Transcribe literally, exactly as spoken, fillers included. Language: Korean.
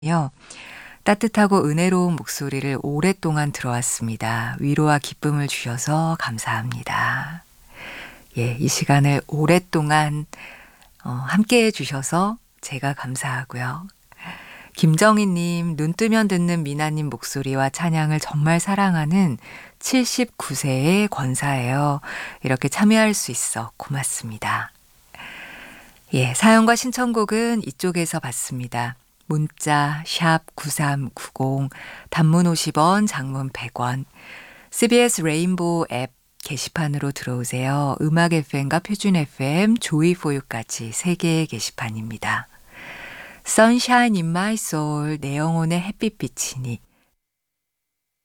요. 따뜻하고 은혜로운 목소리를 오랫동안 들어왔습니다. 위로와 기쁨을 주셔서 감사합니다. 예, 이 시간을 오랫동안 어, 함께 해주셔서 제가 감사하고요. 김정희님, 눈 뜨면 듣는 미나님 목소리와 찬양을 정말 사랑하는 칠십구 세의 권사예요. 이렇게 참여할 수 있어 고맙습니다. 예, 사연과 신청곡은 이쪽에서 받습니다. 문자 샵 구삼구공, 단문 오십 원, 장문 백 원, 씨비에스 레인보우 앱 게시판으로 들어오세요. 음악 에프엠과 표준 에프엠, 조이포유까지 세 개의 게시판입니다. Sunshine in my soul, 내 영혼의 햇빛 비치니,